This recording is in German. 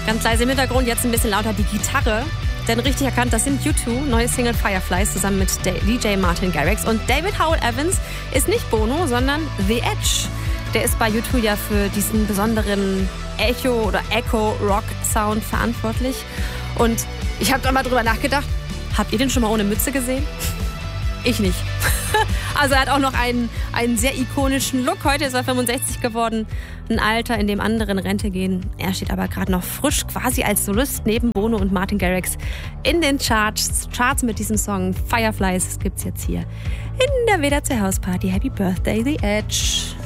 Ganz leise im Hintergrund, jetzt ein bisschen lauter die Gitarre. Denn richtig erkannt, das sind U2, neue Single Fireflies zusammen mit DJ Martin Garrix. Und David Howell Evans ist nicht Bono, sondern The Edge. Der ist bei U2 ja für diesen besonderen Echo-Rock-Sound verantwortlich. Und ich habe da mal drüber nachgedacht, habt ihr den schon mal ohne Mütze gesehen? Ich nicht. Also er hat auch noch einen sehr ikonischen Look. Heute ist er 65 geworden. Ein Alter, in dem andere in Rente gehen. Er steht aber gerade noch frisch quasi als Solist neben Bono und Martin Garrix in den Charts mit diesem Song Fireflies. Das gibt's jetzt hier in der WDR Hausparty. Happy Birthday, The Edge.